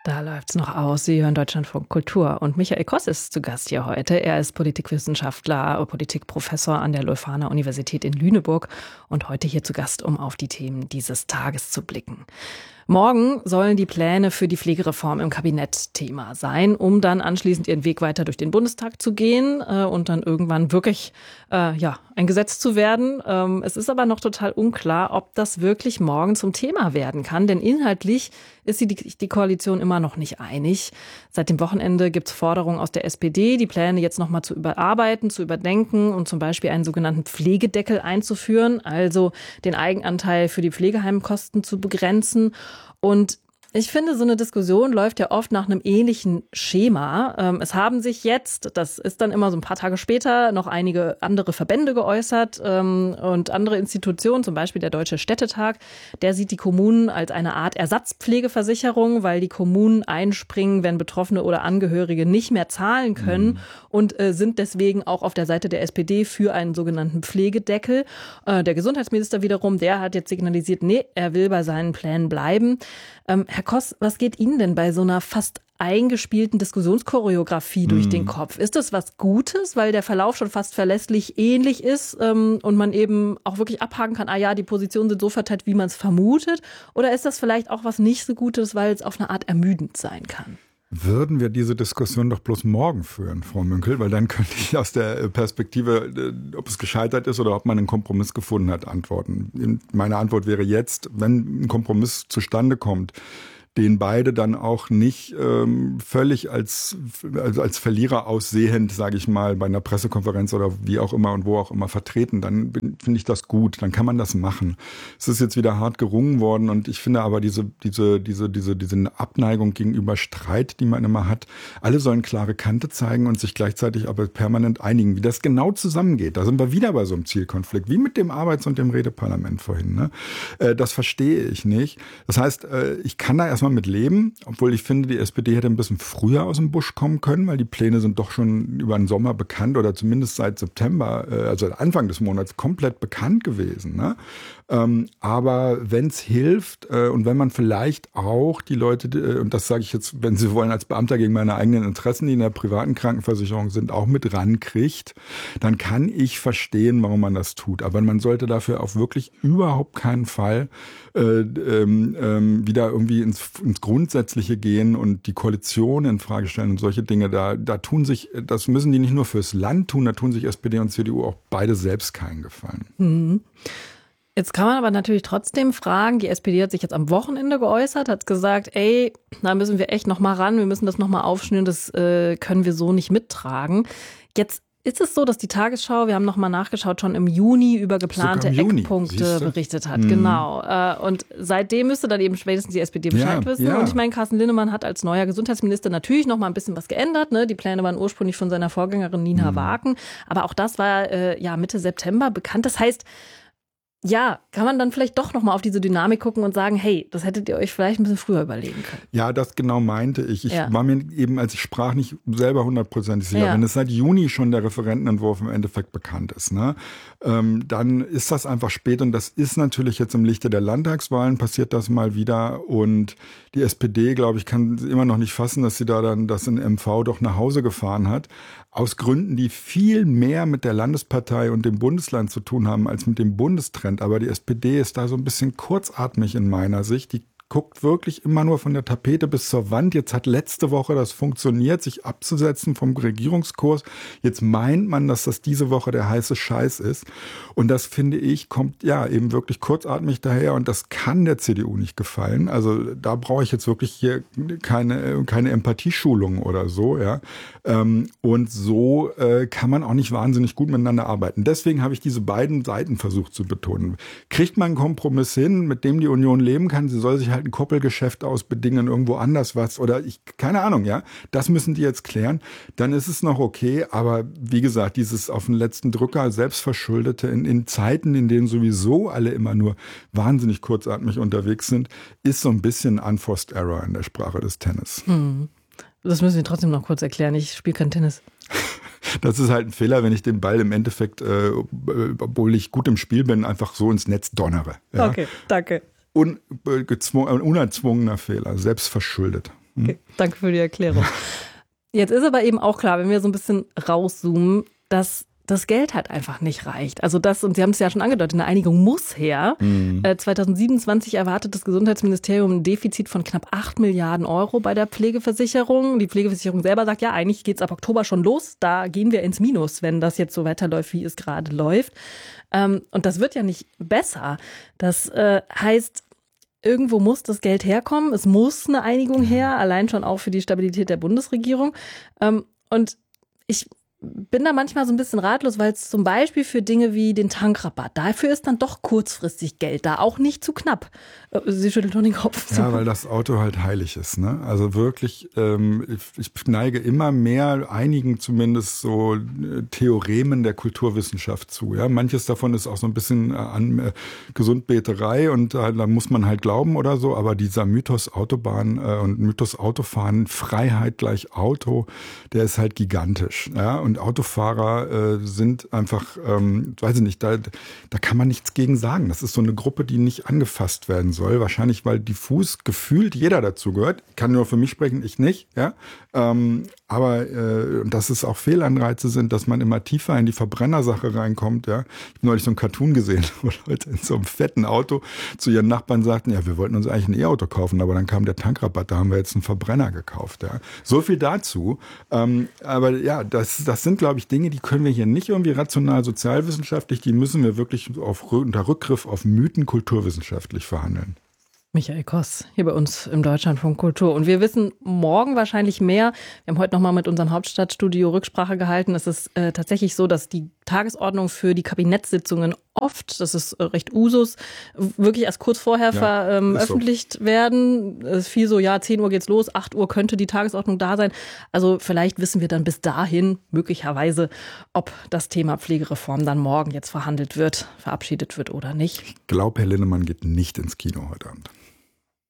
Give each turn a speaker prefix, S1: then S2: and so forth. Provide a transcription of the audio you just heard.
S1: Da läuft's noch aus. Sie hören Deutschlandfunk Kultur. Und Michael Koss ist zu Gast hier heute. Er ist Politikwissenschaftler, Politikprofessor an der Leuphana-Universität in Lüneburg und heute hier zu Gast, um auf die Themen dieses Tages zu blicken. Morgen sollen die Pläne für die Pflegereform im Kabinett Thema sein, um dann anschließend ihren Weg weiter durch den Bundestag zu gehen und dann irgendwann wirklich ein Gesetz zu werden. Es ist aber noch total unklar, ob das wirklich morgen zum Thema werden kann, denn inhaltlich ist die Koalition immer noch nicht einig. Seit dem Wochenende gibt es Forderungen aus der SPD, die Pläne jetzt nochmal zu überarbeiten, zu überdenken und zum Beispiel einen sogenannten Pflegedeckel einzuführen, also den Eigenanteil für die Pflegeheimkosten zu begrenzen. Und ich finde, so eine Diskussion läuft ja oft nach einem ähnlichen Schema. Es haben sich jetzt, das ist dann immer so ein paar Tage später, noch einige andere Verbände geäußert und andere Institutionen, zum Beispiel der Deutsche Städtetag, der sieht die Kommunen als eine Art Ersatzpflegeversicherung, weil die Kommunen einspringen, wenn Betroffene oder Angehörige nicht mehr zahlen können und sind deswegen auch auf der Seite der SPD für einen sogenannten Pflegedeckel. Der Gesundheitsminister wiederum, der hat jetzt signalisiert, nee, er will bei seinen Plänen bleiben. Herr Koss, was geht Ihnen denn bei so einer fast eingespielten Diskussionschoreografie durch den Kopf? Ist das was Gutes, weil der Verlauf schon fast verlässlich ähnlich ist und man eben auch wirklich abhaken kann, die Positionen sind so verteilt, wie man es vermutet? Oder ist das vielleicht auch was nicht so Gutes, weil es auf eine Art ermüdend sein kann?
S2: Würden wir diese Diskussion doch bloß morgen führen, Frau Münkel, weil dann könnte ich aus der Perspektive, ob es gescheitert ist oder ob man einen Kompromiss gefunden hat, antworten. Meine Antwort wäre jetzt, wenn ein Kompromiss zustande kommt, den beide dann auch nicht völlig als Verlierer aussehend, sage ich mal, bei einer Pressekonferenz oder wie auch immer und wo auch immer vertreten, dann finde ich das gut, dann kann man das machen. Es ist jetzt wieder hart gerungen worden und ich finde aber diese Abneigung gegenüber Streit, die man immer hat, alle sollen klare Kante zeigen und sich gleichzeitig aber permanent einigen, wie das genau zusammengeht. Da sind wir wieder bei so einem Zielkonflikt, wie mit dem Arbeits- und dem Redeparlament vorhin. Ne? Das verstehe ich nicht. Das heißt, ich kann da erstmal mit leben, obwohl ich finde, die SPD hätte ein bisschen früher aus dem Busch kommen können, weil die Pläne sind doch schon über den Sommer bekannt oder zumindest seit September, also Anfang des Monats, komplett bekannt gewesen. Ne? Aber wenn es hilft und wenn man vielleicht auch die Leute, und das sage ich jetzt, wenn Sie wollen, als Beamter gegen meine eigenen Interessen, die in der privaten Krankenversicherung sind, auch mit rankriegt, dann kann ich verstehen, warum man das tut. Aber man sollte dafür auf wirklich überhaupt keinen Fall wieder irgendwie ins Grundsätzliche gehen und die Koalition in Frage stellen und solche Dinge. Da tun sich, das müssen die nicht nur fürs Land tun, da tun sich SPD und CDU auch beide selbst keinen Gefallen.
S1: Mhm. Jetzt kann man aber natürlich trotzdem fragen, die SPD hat sich jetzt am Wochenende geäußert, hat gesagt, da müssen wir echt noch mal ran, wir müssen das noch mal aufschnüren, das können wir so nicht mittragen. Jetzt ist es so, dass die Tagesschau, wir haben noch mal nachgeschaut, schon im Juni über geplante Eckpunkte berichtet hat. Genau. Und seitdem müsste dann eben spätestens die SPD Bescheid wissen. Ja. Und ich meine, Carsten Linnemann hat als neuer Gesundheitsminister natürlich noch mal ein bisschen was geändert. Ne? Die Pläne waren ursprünglich von seiner Vorgängerin Nina Waken. Aber auch das war Mitte September bekannt. Das heißt, kann man dann vielleicht doch nochmal auf diese Dynamik gucken und sagen, hey, das hättet ihr euch vielleicht ein bisschen früher überlegen können.
S2: Ja, das genau meinte ich. Ich war mir eben, als ich sprach, nicht selber 100% sicher. Wenn es seit Juni schon der Referentenentwurf im Endeffekt bekannt ist, ne, dann ist das einfach spät. Und das ist natürlich jetzt im Lichte der Landtagswahlen passiert das mal wieder. Und die SPD, glaube ich, kann immer noch nicht fassen, dass sie da dann das in MV doch nach Hause gefahren hat. Aus Gründen, die viel mehr mit der Landespartei und dem Bundesland zu tun haben als mit dem Bundestrend. Aber die SPD ist da so ein bisschen kurzatmig in meiner Sicht. Die guckt wirklich immer nur von der Tapete bis zur Wand. Jetzt hat letzte Woche das funktioniert, sich abzusetzen vom Regierungskurs. Jetzt meint man, dass das diese Woche der heiße Scheiß ist. Und das, finde ich, kommt eben wirklich kurzatmig daher. Und das kann der CDU nicht gefallen. Also da brauche ich jetzt wirklich hier keine Empathieschulung oder so. Ja. Und so kann man auch nicht wahnsinnig gut miteinander arbeiten. Deswegen habe ich diese beiden Seiten versucht zu betonen. Kriegt man einen Kompromiss hin, mit dem die Union leben kann? Sie soll sich halt ein Koppelgeschäft ausbedingen, irgendwo anders was oder keine Ahnung, ja. Das müssen die jetzt klären. Dann ist es noch okay, aber wie gesagt, dieses auf den letzten Drücker selbstverschuldete in Zeiten, in denen sowieso alle immer nur wahnsinnig kurzatmig unterwegs sind, ist so ein bisschen Unforced Error in der Sprache des Tennis.
S1: Das müssen Sie trotzdem noch kurz erklären. Ich spiele kein Tennis.
S2: Das ist halt ein Fehler, wenn ich den Ball im Endeffekt, obwohl ich gut im Spiel bin, einfach so ins Netz donnere. Ja?
S1: Okay, danke.
S2: Unerzwungener Fehler, selbstverschuldet.
S1: Okay, danke für die Erklärung. Jetzt ist aber eben auch klar, wenn wir so ein bisschen rauszoomen, dass das Geld halt einfach nicht reicht. Also das, und Sie haben es ja schon angedeutet, eine Einigung muss her. 2027 erwartet das Gesundheitsministerium ein Defizit von knapp 8 Milliarden Euro bei der Pflegeversicherung. Die Pflegeversicherung selber sagt, ja, eigentlich geht es ab Oktober schon los. Da gehen wir ins Minus, wenn das jetzt so weiterläuft, wie es gerade läuft. Und das wird ja nicht besser. Das heißt, irgendwo muss das Geld herkommen. Es muss eine Einigung her, allein schon auch für die Stabilität der Bundesregierung. Und ich bin da manchmal so ein bisschen ratlos, weil es zum Beispiel für Dinge wie den Tankrabatt, dafür ist dann doch kurzfristig Geld da, auch nicht zu knapp. Sie schüttelt doch den Kopf.
S2: Ja, weil das Auto halt heilig ist, ne? Also wirklich, ich neige immer mehr einigen zumindest so Theoremen der Kulturwissenschaft zu. Ja, manches davon ist auch so ein bisschen an Gesundbeterei und da muss man halt glauben oder so. Aber dieser Mythos Autobahn und Mythos Autofahren, Freiheit gleich Auto, der ist halt gigantisch. Ja, und Autofahrer sind einfach, weiß ich nicht, da kann man nichts gegen sagen. Das ist so eine Gruppe, die nicht angefasst werden soll. Wahrscheinlich, weil diffus gefühlt jeder dazu gehört. Kann nur für mich sprechen, ich nicht. Ja? Aber dass es auch Fehlanreize sind, dass man immer tiefer in die Verbrennersache reinkommt. Ja? Ich habe neulich so ein Cartoon gesehen, wo Leute in so einem fetten Auto zu ihren Nachbarn sagten, ja, wir wollten uns eigentlich ein E-Auto kaufen, aber dann kam der Tankrabatt, da haben wir jetzt einen Verbrenner gekauft. Ja? So viel dazu. Aber ja, das sind, glaube ich, Dinge, die können wir hier nicht irgendwie rational sozialwissenschaftlich, die müssen wir wirklich unter Rückgriff auf Mythen kulturwissenschaftlich verhandeln.
S1: Michael Koss, hier bei uns im Deutschlandfunk Kultur. Und wir wissen morgen wahrscheinlich mehr. Wir haben heute nochmal mit unserem Hauptstadtstudio Rücksprache gehalten. Es ist tatsächlich so, dass die Tagesordnung für die Kabinettssitzungen oft, das ist recht Usus, wirklich erst kurz vorher veröffentlicht so werden. Es ist viel so, ja, 10 Uhr geht's los, 8 Uhr könnte die Tagesordnung da sein. Also vielleicht wissen wir dann bis dahin möglicherweise, ob das Thema Pflegereform dann morgen jetzt verhandelt wird, verabschiedet wird oder nicht.
S2: Ich glaube, Herr Linnemann geht nicht ins Kino heute Abend.